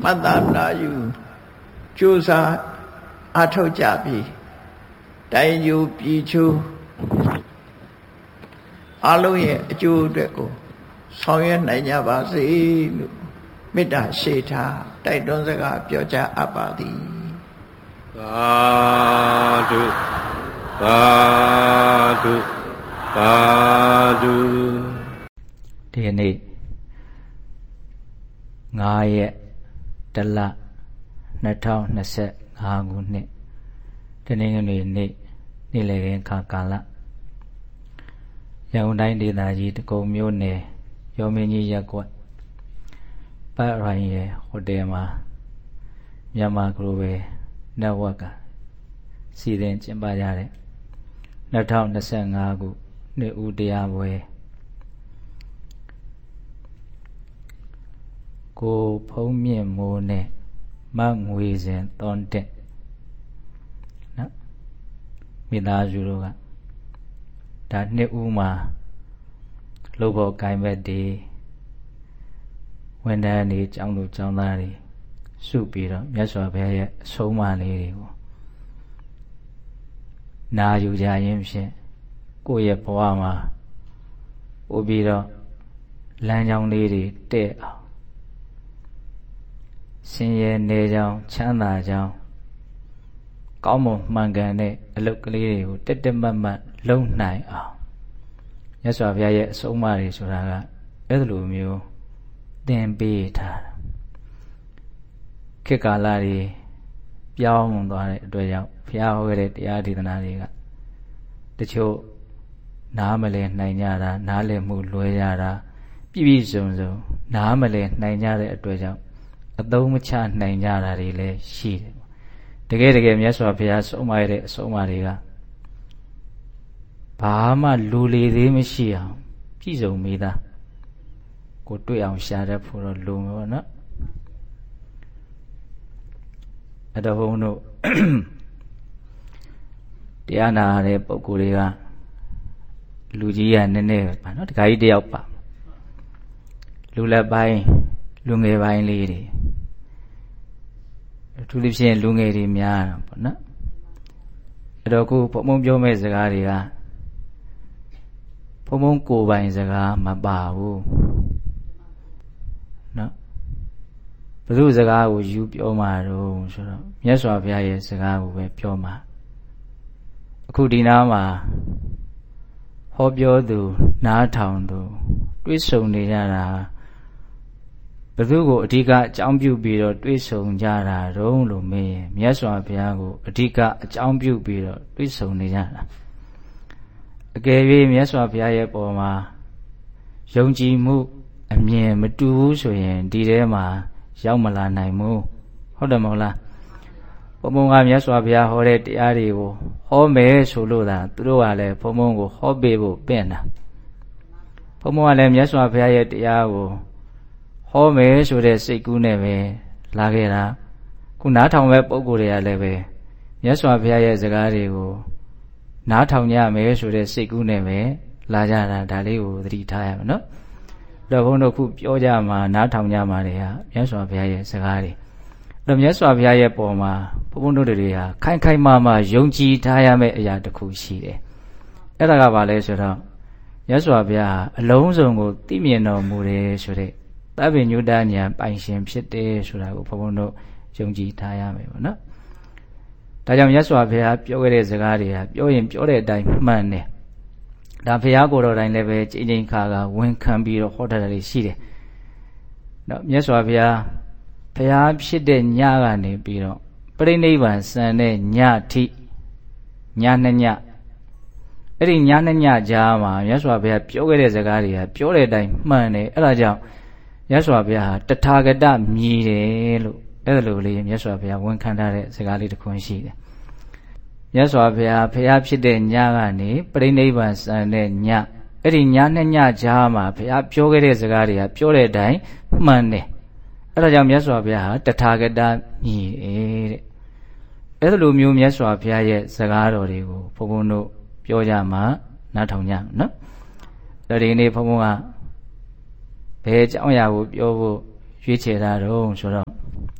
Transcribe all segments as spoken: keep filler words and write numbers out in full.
မှတ်သားနာယူကြိုးစားအားထုတ်ကြပြီတိုင်းကျိုးပြည်ချိုးအလုံးရဲ့အကျိုးအတွက်ကိုဆောင်ရွက်နိုင်ကြပါစေလို့မေတ္တာရှေ့ထားတိုက်တွန်းစကားပြောကြားအပ်ပါသည်သာဓုသာဓုသာဓုဒီနေ့ငါးရက်တလနှစ်ထောင်နှစ်ဆယ့်ငါးခုနှစ်တနင်္ဂနွေနေ့နေ့လည်ခင်းခါကာလရန်ကုန်တိုင်းဒေသကြီးတကုံမြို့နယ်ရောမင်းကြီးရပ်ကွက်ပတ်ရိုင်းရဲ့ဟိုတယ်မှာမြန်မာဂလိုဘယ်network ကစီစဉ်ကျင်းပကြတဲ့နှစ်ထောင်နှစ်ဆယ့်ငါးခုနှစ်ဦးတရားပွဲကိုဖုံးမြင့်မိုးနဲ့မငွေစဉ်သွန်တက်နော်မိသားစုတို့ကဒါနှစ်ဦးမှာလှုပ်ဖို့ကိုင်ဘက်တွေဝန်ထမ်းတွေကျောင်းသူကျောင်းသားတွေစုပြီးတော့မြတ်စွာဘုရားရဲ့အဆုံးအမလေးတွေကိုနာယူကြရင်ဖြင့်ကိုယ့်ရဲ့ဘဝမှာပို့ပြီးတော့လမ်းကြောင်းလေးတွေတဲ့အောင်ဆင်းရဲနေကြောင်းချမ်းသာကြောင်းကောင်းမွန်မှန်ကန်တဲ့အလုပ်ကလေးတွေကိုတက်တက်မတ်မတ်လုပ်နိုင်အောင်မြတ်စွာဘုရားရဲ့အဆုံးအမတွေဆိုတာကအဲ့လိုမျိုးသင်ပေးထားတာခေတ်ကာလတွေပြောင်းသွားတဲ့အတွက်ကြောင့်ဘုရားဟောခဲ့တဲ့တရားဒေသနာတွေကတချို့နားမလည်နိုင်ကြတာနားလည်မှုလွဲကြတာပြည့်ပြည့်စုံစုံနားမလည်နိုင်ကြတဲ့အတွက်ကြောင့်အသုံးမချနိုင်ကြတာတွေလည်းရှိတယ်တကယ်တကယ်မြတ်စွာဘုရားဆုံးမရတဲ့အဆုံးအမတွေကဘာမှလူလေသေးမရှိအောင်ပြည့်စုံမိသားကိုတွေ့အောင်ရှာတတ်ဖို့တော့လိုမှာပေါ့နော်အတော်ဘုံတို့တရားနာရတဲ့ပုဂ္ဂိုလ်တွေကလူကြီးကနည်းနည်းပါနော်တခါကြီးတယောက်ပါလူလက်ပိုင်းလူငယ်ပိုင်းလေးတွေအထူးသဖြင့်လူငယ်တွေများတာပေါ့နော်အဲ့တော့ခုဘုံဘုံပြောမဲ့စကားတွေကဘုံဘုံကိုယ်ပိုင်စကားမပါဘူးနော်ဘယ်သူစကားကိုယူပြောမှာတော့ဆိုတော့မြတ်စွာဘုရားရဲ့စကားကိုပဲပြောမှာအခုဒီနားမှာဟောပြောသူနားထောင်သူတွေ့ဆုံနေကြတာဘယ်သူကိုအဓိကအကြောင်းပြုပြီးတော့တွေ့ဆုံကြတာတုံးလို့မေးရင်မြတ်စွာဘုရားကိုအဓိကအကြောင်းပြုပြီးတော့တွေ့ဆုံနေကြတာအကယ်၍မြတ်စွာဘုရားရဲ့ပေါ်မှာယုံကြည်မှုအမြင်မတူဘူးဆိုရင်ဒီထဲမှာရောက်မလာနိုင်ဘူးဟုတ်တယ်မဟုတ်လားဘုံဘုံကမြတ်စွာဘုရားဟောတဲ့တရားတွေကိုဟောမယ်ဆိုလို့သာသူတို့ကလည်းဘုံဘုံကိုဟောပေးဖို့ပင့်တာဘုံဘုံကလည်းမြတ်စွာဘုရားရဲ့တရားကိုဟောမယ်ဆိုတဲ့စိတ်ကူးနဲ့ပဲလာခဲ့တာခုနားထောင်မဲ့ပုံကိုယ်တွေကလည်းပဲမြတ်စွာဘုရားရဲ့စကားတွေကိုနားထောင်ကြမယ်ဆိုတဲ့စိတ်ကူးနဲ့ပဲလာကြတာဒါလေးကိုသတိထားရမယ်နော်တော့ဘုန်းတို့ခုပြောကြမှာနားထောင်ကြမှာတွေဟာမြတ်စွာဘုရားရဲ့စကားတွေတော့မြတ်စွာဘုရားရဲ့ပုံမှာဘုန်းတို့တွေဟာခိုင်ခိုင်မာမာယုံကြည်ထားရမယ့်အရာတစ်ခုရှိတယ်အဲ့ဒါကဘာလဲဆိုတော့မြတ်စွာဘုရားအလုံးစုံကိုသိမြင်တော်မူတယ်ဆိုတဲ့သဗ္ဗညုတဉာဏ်ပိုင်ရှင်ဖြစ်တယ်ဆိုတာကိုဘုန်းတို့ယုံကြည်ထားရမယ်ပေါ့နော်ဒါကြောင့်မြတ်စွာဘုရားပြောခဲ့တဲ့စကားတွေဟာပြောရင်ပြောတဲ့အတိုင်းမှန်တယ်ဒါဘုရားကိုယ်တော်တိုင်လည်းပဲကြိမ်ကြိမ်ခါခါဝန်ခံပြီးတော့ဟောထားတာတွေရှိတယ်နော်မြတ်စွာဘုရားဘုရားဖြစ်တဲ့ညကနေပြီးတော့ပြိဋိဘံစံတဲ့ညထိညနှစ်ညအဲ့ဒီညနှစ်ညကြားမှာမြတ်စွာဘုရားပြောခဲ့တဲ့စကားတွေကပြောတဲ့အတိုင်းမှန်တယ်အဲ့ဒါကြောင့်မြတ်စွာဘုရားဟာတထာဂတမြည်တယ်လို့အဲ့လိုလေးမြတ်စွာဘုရားဝန်ခံထားတဲ့စကားလေးတစ်ခွန်းရှိတယ်မြတ်စွာဘုရားဘုရားဖြစ်တဲ့ညကနေပြိဋိဘံစံတဲ့ညအဲ့ဒီညနှစ်ညကြားမှာဘုရားပြောခဲ့တဲ့စကားတွေကပြောတဲ့အတိုင်းမှန်တယ်အဲ့ဒါကြောင့်မြတ်စွာဘုရားဟာတထာဂတမြည်တယ်တဲ့အဲ့လိုမျိုးမြတ်စွာဘုရားရဲ့စကားတော်တွေကိုဘုန်းဘုန်းတို့ပြောကြမှာနားထောင်ကြနော်ဒါဒီနေ့ဘုန်းဘုန်းကဘယ်အကြောင်းအရာကိုပြောဖို့ရွေးချယ်တာတော့ဆိုတော့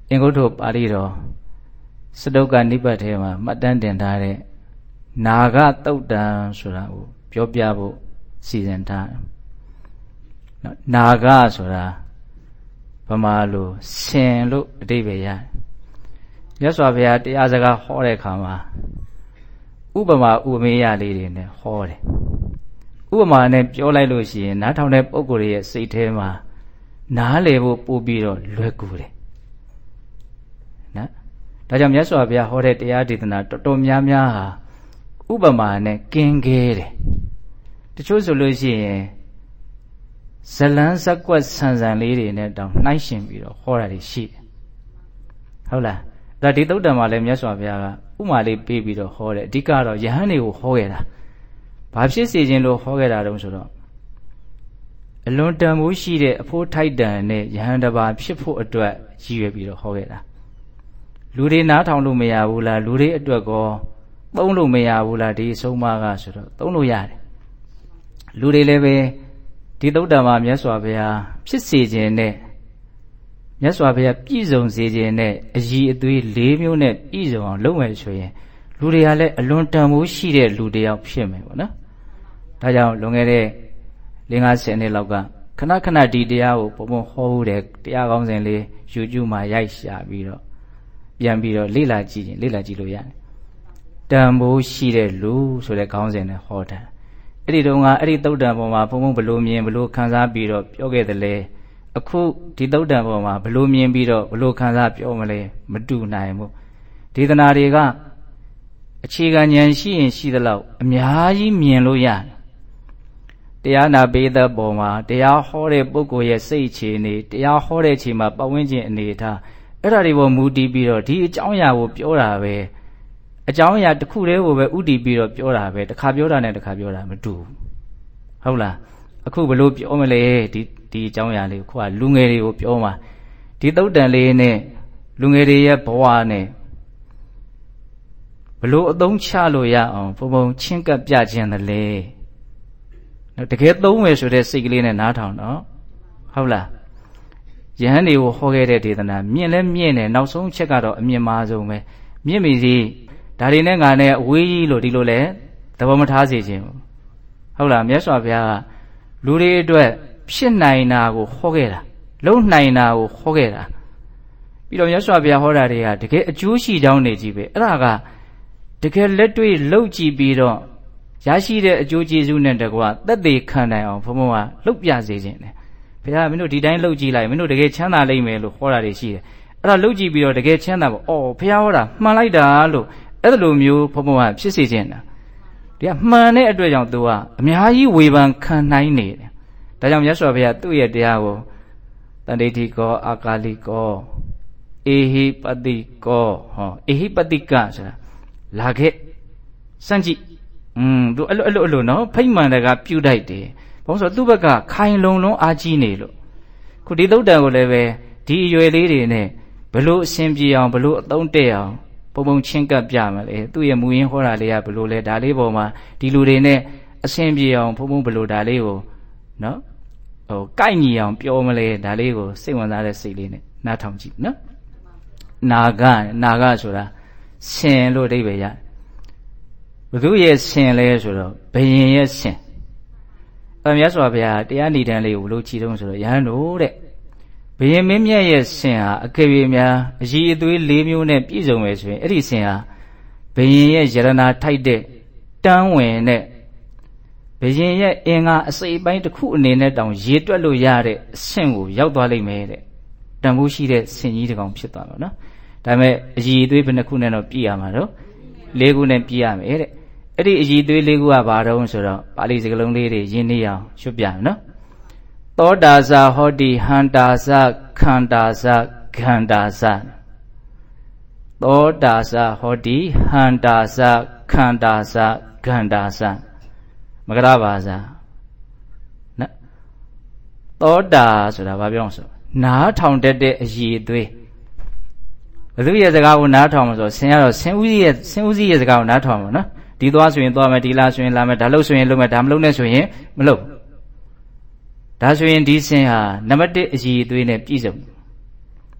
အင်္ဂုတ္တပါဠိတော်စတုကနိပတ်ထဲမှာမှတ်တမ်းတင်ထားတဲ့နာဂသုတ်တံဆိုတာကိုပြောပြဖို့စီစဉ်ထားတယ်။နာဂဆိုတာဗမာလိုဆင်လို့အဓိပ္ပာယ်ရတယ်။မြတ်စွာဘုရားတရားစကားဟောတဲ့အခါမှာဥပမာဥပမေယလေးတွေနဲ့ဟောတယ်။ဥပမာနဲ့ပြောလိုက်လို့ရှိရင်နားထောင်တဲ့ပုဂ္ဂိုလ်ရဲ့စိတ်ထဲမှာနားလည်ဖို့ပို့ပြီးတော့လွယ်ကူတယ်နော်ဒါကြောင့်မြတ်စွာဘုရားဟောတဲ့တရားဒေသနာတော်တော်များများဟာဥပမာနဲ့ကင်းခဲတယ်တချို့ဆိုလို့ရှိရင်ဇလန်းဇက်ကွက်ဆန်ဆန်လေးတွေနဲ့တောင်နှိုင်းရှင်ပြီးတော့ဟောတာတွေရှိတယ်ဟုတ်လားဒါဒီသုတ်တံမှာလည်းမြတ်စွာဘုရားကဥမာလေးပေးပြီးတော့ဟောတယ်အဓိကတော့ယဟန်တွေကိုဟောခဲ့တာဘာဖြစ်စေခြင်းလို့ဟောခဲ့တာတုံးဆိုတော့အလွန်တန်ဖိုးရှိတဲ့အဖို့ထိုက်တန်နဲ့ယဟန်တစ်ပါးဖြစ်ဖို့အတွက်ရည်ရွယ်ပြီးတော့ဟောခဲ့တာလူတွေနားထောင်လို့မရဘူးလားလူတွေအတွက်ကောသုံးလို့မရဘူးလားဒီအဆုံးအမကဆိုတော့သုံးလို့ရတယ်လူတွေလည်းပဲဒီသုတ်တံမှာမြတ်စွာဘုရားဖြစ်စေခြင်းနဲ့မြတ်စွာဘုရားပြည့်စုံစေခြင်းနဲ့အည်အသွေး၄မျိုးနဲ့ပြည့်စုံအောင်လုပ်မယ်ဆိုရင်လူတွေကလည်းအလွန်တန်ဖိုးရှိတဲ့လူတယောက်ဖြစ်မယ်ပေါ့နော်ဒါကြောင့်လွန်ခဲ့တဲ့လေးငါးဆယ်နှစ်လောက်ကခဏခဏဒီတရားကိုဘုံဘုံဟောဦးတယ်တရားကောင်းစဉ်လေး YouTube မှာရိုက်ရှာပြီးတော့ပြန်ပြီးတော့လေ့လာကြည့်ရင်လေ့လာကြည့်လို့ရတယ်တန်ဖိုးရှိတဲ့လူဆိုတဲ့ခေါင်းစဉ်နဲ့ဟောတာအဲ့ဒီတုန်းကအဲ့ဒီသုတ်တံပေါ်မှာဘုံဘုံဘလို့မြင်ဘလို့ခံစားပြီးတော့ပြောခဲ့တယ်လေအခုဒီသုတ်တံပေါ်မှာဘလို့မြင်ပြီးတော့ဘလို့ခံစားပြောမလဲမတူနိုင်ဘူးဒေသနာတွေကအခြေခံဉာဏ်ရှိရင်ရှိသလောက်အများကြီးမြင်လို့ရတယ်တရားနာပေးတဲ့ပုံမှာတရားဟောတဲ့ပုဂ္ဂိုလ်ရဲ့စိတ်အခြေအနေတရားဟောတဲ့အချိန်မှာပတ်ဝန်းကျင်အနေထားအဲ့ဒါတွေပေါ်မူတည်ပြီးတော့ဒီအကြောင်းအရာကိုပြောတာပဲအကြောင်းအရာတစ်ခုတည်းကိုပဲဥတည်ပြီးတော့ပြောတာပဲတစ်ခါပြောတာနဲ့တစ်ခါပြောတာမတူဘူးဟုတ်လားအခုဘလို့ပြောမလဲဒီဒီအကြောင်းအရာလေးကိုခုကလူငယ်တွေကိုပြောမှာဒီသုတ်တန်လေးနဲ့လူငယ်တွေရဲ့ဘဝနဲ့ဘလို့အသုံးချလို့ရအောင်ဘုံဘုံချင်းကပ်ပြခြင်းတယ်လေတကယ်သုံးမယ်ဆိုတဲ့စိတ်ကလေးနဲ့နားထောင်တော့ဟုတ်လားယဟန်တွေကိုဟောခဲ့တဲ့ဒေသနာမြင့်လဲမြင့်တယ်နောက်ဆုံးချက်ကတော့အမြင့်မားဆုံးပဲမြင့်ပြီစီဒါတွေနဲ့ငါနဲ့အဝေးကြီးလို့ဒီလိုလဲသဘောမထားစေခြင်းဟုတ်လားမြတ်စွာဘုရားကလူတွေအတွက်ဖြစ်နိုင်တာကိုဟောခဲ့တာလုံနိုင်တာကိုဟောခဲ့တာပြီးတော့မြတ်စွာဘုရားဟောတာတွေကတကယ်အကျိုးရှိကြောင်းနေကြည့်ပဲအဲ့ဒါကတကယ်လက်တွေ့လှုပ်ကြည့်ပြီးတော့ရရှိတဲ့အကျိုးကျေးဇူးနဲ့တကွာသက်သေခံနိုင်အောင်ဘုံဘုံကလှုပ်ပြစေခြင်းတယ်ဘုရားမင်းတို့ဒီတိုင်းလှုပ်ကြည့်လိုက်မင်းတို့တကယ်ချမ်းသာလိမ့်မယ်လို့ဟောတာတွေရှိတယ်အဲ့ဒါလှုပ်ကြည့်ပြီးတော့တကယ်ချမ်းသာပေါ့အော်ဘုရားဟောတာမှန်လိုက်တာလို့အဲ့လိုမျိုးဘုံဘုံကဖြစ်စေခြင်းတာဒီကမှန်တဲ့အတွက်ကြောင့်သူကအများကြီးဝေဖန်ခံနိုင်နေတယ်ဒါကြောင့်မြတ်စွာဘုရားသူ့ရဲ့တရားကိုတန်ဋိဋ္ဌိကောအာကာလိကောအေဟိပတိကောဟောအေဟိပတိကဆိုတာလာခဲ့စမ်းကြည့်อืมသူအဲ့လိုအဲ့လိုအဲ့လိုနော်ဖိမှန်တကပြုတ်တိုက်တယ်ဘာလို့ဆိုသူ့ဘက်ကခိုင်လုံလုံးအားကြီးနေလို့ခုဒီသုတ်တံကိုလည်းပဲဒီအရွယ်လေးတွေနဲ့ဘလို့အရှင်ပြေအောင်ဘလို့အသုံးတဲ့အောင်ပုံပုံချင်းကပ်ပြမလဲသူ့ရဲ့မူရင်းဟောတာလေးကဘလို့လဲဒါလေးပေါ်မှာဒီလူတွေနဲ့အရှင်ပြေအောင်ဘုံဘုံဘလို့ဒါလေးကိုနော်ဟိုကိုက်ညီအောင်ပြောမလဲဒါလေးကိုစိတ်ဝင်စားတဲ့စိတ်လေးနဲ့နားထောင်ကြည့်နော်နာဂနာဂဆိုတာရှင်လို့အဓိပ္ပာယ်ရဘုသူရဲ့ရှင်လဲဆိုတော့ဘယင်ရဲ့ရှင်အဲမြတ်စွာဘုရားတရားဏိဒံလေးကိုဘလို့ခြည်တုံးဆိုတော့ယဟန်တို့တဲ့ဘယင်မင်းမြတ်ရဲ့ရှင်ဟာအကယ်၍များအည်အသွေး၄မျိုးနဲ့ပြည့်စုံမယ်ဆိုရင်အဲ့ဒီရှင်ဟာဘယင်ရဲ့ယရနာထိုက်တဲ့တန်းဝင်တဲ့ဘယင်ရဲ့အင်္ဂါအစိပ်ပိုင်းတစ်ခုအနေနဲ့တောင်ရေတွက်လို့ရတဲ့အဆင့်ကိုရောက်သွားလိမ့်မယ်တဲ့တန်ဖိုးရှိတဲ့ဆင်ကြီးတစ်ကောင်ဖြစ်သွားမှာနော်ဒါပေမဲ့အည်အသွေးဘယ်နှခုနဲ့တော့ပြည့်ရမှာတော့၄ခုနဲ့ပြည့်ရမယ်တဲ့အဲ့ဒီအည်သွေးလေးခုကဘာတုံးဆိုတော့ပါဠိစကားလုံးလေးတွေရင်းနှီးအောင်ရွတ်ပြမယ်နော်သောတာဇာဟောတိဟန္တာဇခန္တာဇဂန္တာဇသောတာဇာဟောတိဟန္တာဇခန္တာဇဂန္တာဇမကရပါဇာနော်သောတာဆိုတာဘာပြောအောင်ဆိုနားထောင်တတ်တဲ့အည်သွေးဘသူရဲ့စကားကိုနားထောင်မှာဆိုဆင်ရတော့ဆင်ဦးစီးရဲ့ဆင်ဦးစီးရဲ့စကားကိုနားထောင်မှာနော်ဒီသွားဆိုရင်သွားမယ်ဒီလာဆိုရင်လာမယ်ဒါလှုပ်ဆိုရင်လှုပ်မယ်ဒါမလှုပ်နဲ့ဆိုရင်မလှုပ်ဒါဆိုရင်ဒီဆင်ဟာနံပါတ်၁အည်အသွေးနဲ့ပြည့်စုံ